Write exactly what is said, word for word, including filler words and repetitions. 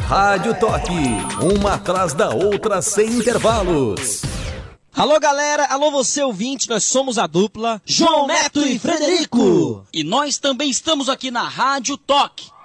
Rádio Toque, uma atrás da outra sem intervalos. Alô galera, alô você ouvinte, nós somos a dupla João Neto e Frederico. E nós também estamos aqui na Rádio Toque.